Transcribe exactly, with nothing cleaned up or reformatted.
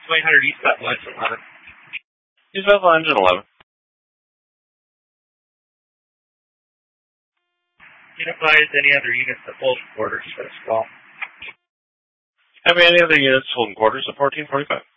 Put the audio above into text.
twenty hundred East Bethel, eleven. East Bethel, engine eleven. Advise any other units that hold quarters for this call. Have any other units holding quarters at fourteen forty-five?